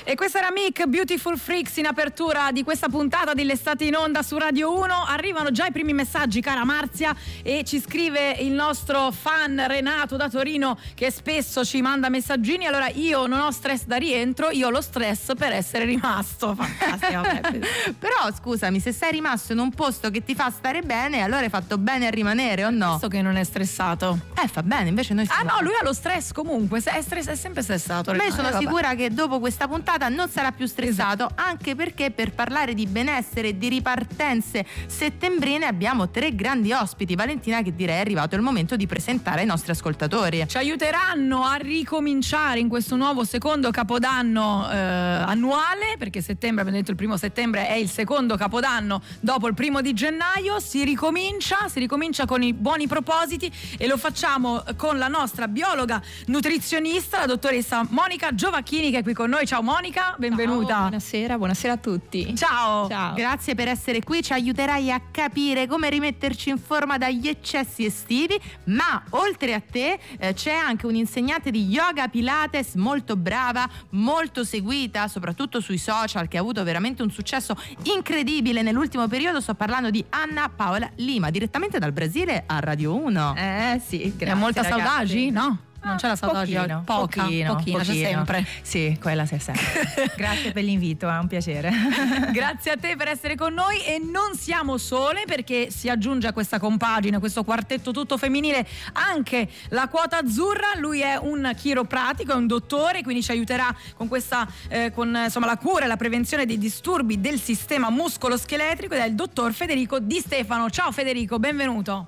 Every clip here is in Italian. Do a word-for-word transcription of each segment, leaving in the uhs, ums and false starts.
E questa era Mick, Beautiful Freaks, in apertura di questa puntata dell'Estate in Onda su Radio uno. Arrivano già i primi messaggi, cara Marzia, e ci scrive il nostro fan Renato da Torino, che spesso ci manda messaggini. Allora, io non ho stress da rientro, io ho lo stress per essere rimasto. Fantastico. Però scusami, se sei rimasto in un posto che ti fa stare bene, allora hai fatto bene a rimanere, o no? Visto che non è stressato. Eh, fa bene, invece noi Ah no, lui ha lo stress comunque, è, stress, è sempre stressato. Ma io sono eh, sicura che dopo questa puntata non sarà più stressato, esatto. Anche perché per parlare di benessere e di ripartenze settembrine abbiamo tre grandi ospiti. Valentina, che direi è arrivato il momento di presentare ai nostri ascoltatori. Ci aiuteranno a ricominciare in questo nuovo secondo capodanno eh, annuale, perché settembre, abbiamo detto il primo settembre è il secondo capodanno dopo il primo di gennaio. Si ricomincia, si ricomincia con i buoni propositi e lo facciamo con la nostra biologa nutrizionista, la dottoressa Monica Giovacchini, che è qui con noi. Ciao Monica, benvenuta. Ciao, buonasera, buonasera a tutti. Ciao. Ciao. Grazie per essere qui, ci aiuterai a capire come rimetterci in forma dagli eccessi estivi, ma oltre a te eh, c'è anche un'insegnante di yoga Pilates molto brava, molto seguita, soprattutto sui social, che ha avuto veramente un successo incredibile nell'ultimo periodo. Sto parlando di Anna Paola Lima, direttamente dal Brasile a Radio uno. Eh sì, grazie. Ha molta ragazzi. saudade, no? Non c'è la saudade, pochino, poca, pochino, pochino, c'è sempre. Sì, quella c'è sempre. Grazie per l'invito, è un piacere. Grazie a te per essere con noi, e non siamo sole, perché si aggiunge a questa compagine, questo quartetto tutto femminile, anche la quota azzurra. Lui è un chiropratico, è un dottore, quindi ci aiuterà con questa eh, con insomma la cura e la prevenzione dei disturbi del sistema muscoloscheletrico, ed è il dottor Federico Di Stefano. Ciao Federico, benvenuto.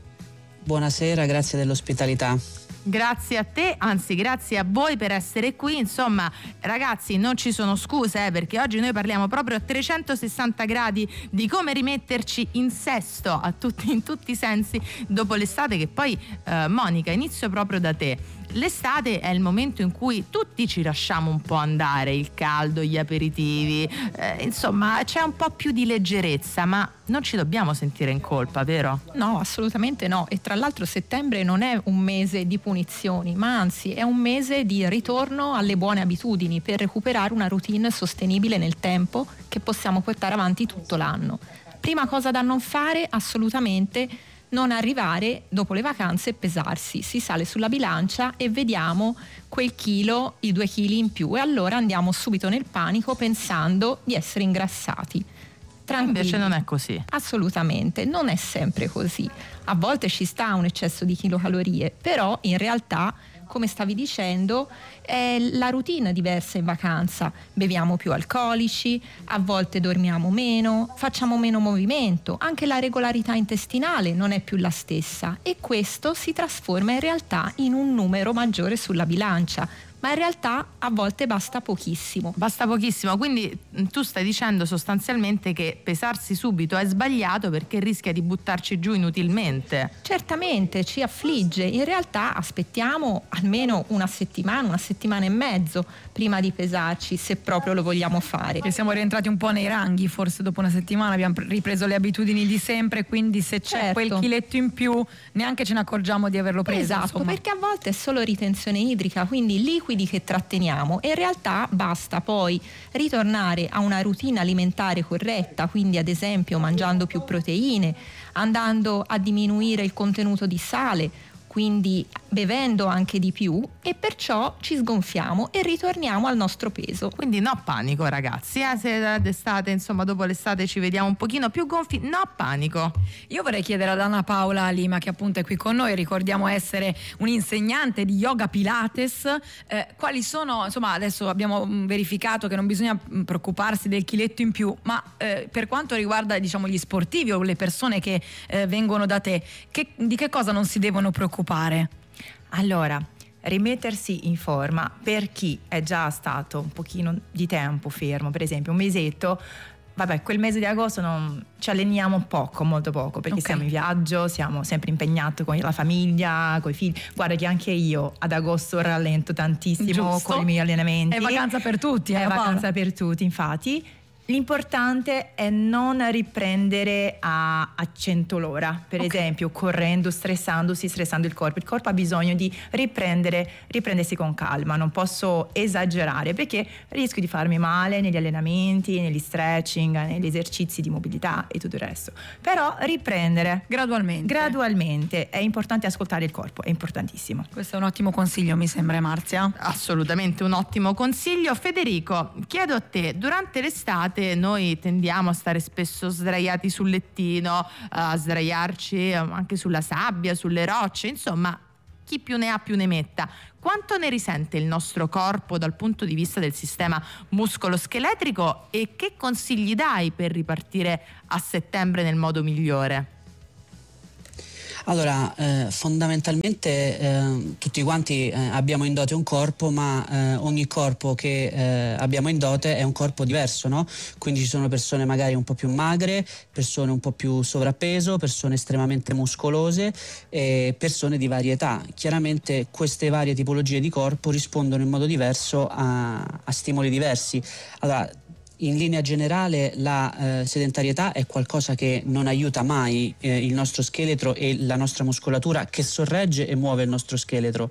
Buonasera, grazie dell'ospitalità. Grazie a te, anzi grazie a voi per essere qui. Insomma, ragazzi, non ci sono scuse, eh, perché oggi noi parliamo proprio a trecentosessanta gradi di come rimetterci in sesto a tutti, in tutti i sensi dopo l'estate, che poi eh, Monica, inizio proprio da te. L'estate è il momento in cui tutti ci lasciamo un po' andare, il caldo, gli aperitivi, eh, insomma c'è un po' più di leggerezza, ma non ci dobbiamo sentire in colpa, vero? No, assolutamente no. E tra l'altro settembre non è un mese di punizioni, ma anzi è un mese di ritorno alle buone abitudini, per recuperare una routine sostenibile nel tempo che possiamo portare avanti tutto l'anno. Prima cosa da non fare, assolutamente non arrivare dopo le vacanze e pesarsi. Si sale sulla bilancia e vediamo quel chilo, i due chili in più, e allora andiamo subito nel panico pensando di essere ingrassati. Tranquilli. Invece non è così. Assolutamente, non è sempre così. A volte ci sta un eccesso di chilocalorie, però in realtà, come stavi dicendo, è la routine diversa in vacanza. Beviamo più alcolici, a volte dormiamo meno, facciamo meno movimento, anche la regolarità intestinale non è più la stessa, e questo si trasforma in realtà in un numero maggiore sulla bilancia. Ma in realtà a volte basta pochissimo. Basta pochissimo, quindi tu stai dicendo sostanzialmente che pesarsi subito è sbagliato perché rischia di buttarci giù inutilmente. Certamente, ci affligge. In realtà aspettiamo almeno una settimana, una settimana e mezzo prima di pesarci, se proprio lo vogliamo fare. Che siamo rientrati un po' nei ranghi, forse dopo una settimana abbiamo ripreso le abitudini di sempre, quindi se c'è certo. quel chiletto in più neanche ce ne accorgiamo di averlo preso. Esatto, insomma. Perché a volte è solo ritenzione idrica, quindi liquidi che tratteniamo, e in realtà basta poi ritornare a una routine alimentare corretta, quindi ad esempio mangiando più proteine, andando a diminuire il contenuto di sale, quindi bevendo anche di più, e perciò ci sgonfiamo e ritorniamo al nostro peso. Quindi no panico, ragazzi, eh? Se d'estate, insomma dopo l'estate ci vediamo un pochino più gonfi, no panico. Io vorrei chiedere ad Anna Paola Lima, che appunto è qui con noi, ricordiamo essere un'insegnante di yoga Pilates, eh, quali sono, insomma adesso abbiamo verificato che non bisogna preoccuparsi del chiletto in più, ma eh, per quanto riguarda, diciamo, gli sportivi o le persone che eh, vengono da te, che, di che cosa non si devono preoccupare? Allora, rimettersi in forma per chi è già stato un pochino di tempo fermo, per esempio un mesetto, vabbè, quel mese di agosto non, ci alleniamo poco, molto poco, perché okay. siamo in viaggio, siamo sempre impegnati con la famiglia, con i figli. Guarda che anche io ad agosto rallento tantissimo. Giusto. Con i miei allenamenti. È vacanza per tutti. È eh, vacanza Paola. per tutti, infatti. L'importante è non riprendere a, a cento l'ora, per Ok. esempio correndo, stressandosi, stressando il corpo. Il corpo ha bisogno di riprendere, riprendersi con calma, non posso esagerare perché rischio di farmi male negli allenamenti, negli stretching, negli esercizi di mobilità e tutto il resto. Però riprendere Gradualmente. gradualmente, è importante ascoltare il corpo, è importantissimo. Questo è un ottimo consiglio, mi sembra, Marzia. Assolutamente un ottimo consiglio. Federico, chiedo a te, durante l'estate noi tendiamo a stare spesso sdraiati sul lettino, a sdraiarci anche sulla sabbia, sulle rocce, insomma, chi più ne ha più ne metta. Quanto ne risente il nostro corpo dal punto di vista del sistema muscolo-scheletrico e che consigli dai per ripartire a settembre nel modo migliore? Allora, eh, fondamentalmente eh, tutti quanti eh, abbiamo in dote un corpo, ma eh, ogni corpo che eh, abbiamo in dote è un corpo diverso, no? Quindi ci sono persone magari un po' più magre, persone un po' più sovrappeso, persone estremamente muscolose e persone di varie età. Chiaramente queste varie tipologie di corpo rispondono in modo diverso a, a stimoli diversi. Allora, in linea generale la eh, sedentarietà è qualcosa che non aiuta mai eh, il nostro scheletro e la nostra muscolatura che sorregge e muove il nostro scheletro.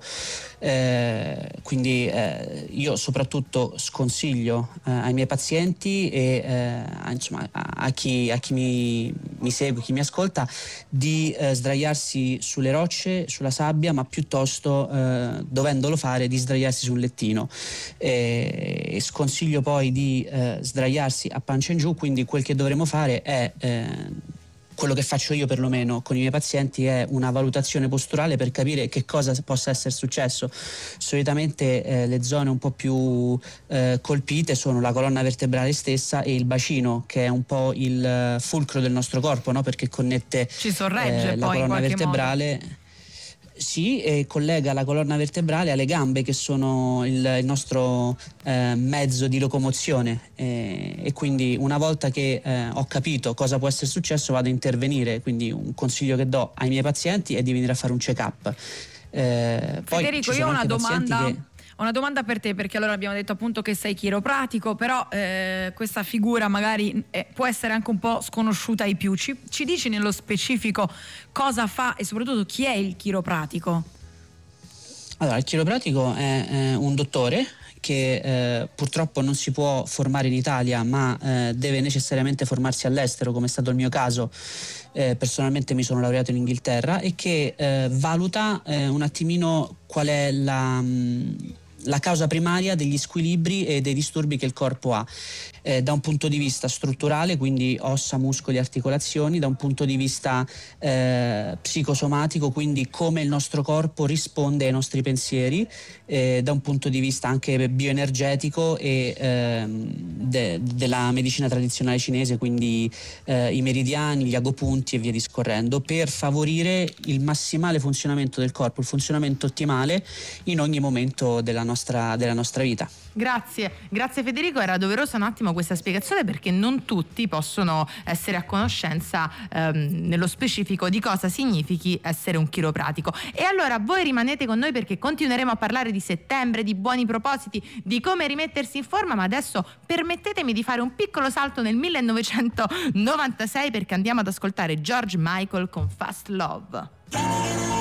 Eh, quindi eh, io soprattutto sconsiglio eh, ai miei pazienti e eh, a, insomma, a, a chi, a chi mi, mi segue, chi mi ascolta, di eh, sdraiarsi sulle rocce, sulla sabbia, ma piuttosto eh, dovendolo fare di sdraiarsi sul lettino. E, e sconsiglio poi di eh, sdraiarsi a pancia in giù, quindi quel che dovremo fare è eh, quello che faccio io perlomeno con i miei pazienti è una valutazione posturale per capire che cosa possa essere successo. Solitamente eh, le zone un po' più eh, colpite sono la colonna vertebrale stessa e il bacino, che è un po' il fulcro del nostro corpo, no? Perché connette Ci sorregge eh, la poi in colonna qualche vertebrale. modo. Sì, e collega la colonna vertebrale alle gambe, che sono il, il nostro eh, mezzo di locomozione, e, e quindi una volta che eh, ho capito cosa può essere successo vado a intervenire. Quindi un consiglio che do ai miei pazienti è di venire a fare un check-up. Eh, poi Federico, ci io ho sono una anche pazienti domanda. che... Ho una domanda per te, perché allora abbiamo detto appunto che sei chiropratico, però eh, questa figura magari eh, può essere anche un po' sconosciuta ai più. Ci, ci dici nello specifico cosa fa e soprattutto chi è il chiropratico? Allora, il chiropratico è eh, un dottore che eh, purtroppo non si può formare in Italia, ma eh, deve necessariamente formarsi all'estero, come è stato il mio caso. Eh, personalmente mi sono laureato in Inghilterra, e che eh, valuta eh, un attimino qual è la, mh, la causa primaria degli squilibri e dei disturbi che il corpo ha. Eh, da un punto di vista strutturale, quindi ossa, muscoli, articolazioni, da un punto di vista eh, psicosomatico, quindi come il nostro corpo risponde ai nostri pensieri, eh, da un punto di vista anche bioenergetico e ehm, de- della medicina tradizionale cinese, quindi eh, i meridiani, gli agopunti e via discorrendo, per favorire il massimale funzionamento del corpo, il funzionamento ottimale in ogni momento della nostra, della nostra vita. Grazie, grazie Federico, era doverosa un attimo questa spiegazione perché non tutti possono essere a conoscenza ehm, nello specifico di cosa significhi essere un chiropratico. E allora voi rimanete con noi perché continueremo a parlare di settembre, di buoni propositi, di come rimettersi in forma, ma adesso permettetemi di fare un piccolo salto nel millenovecentonovantasei perché andiamo ad ascoltare George Michael con Fast Love.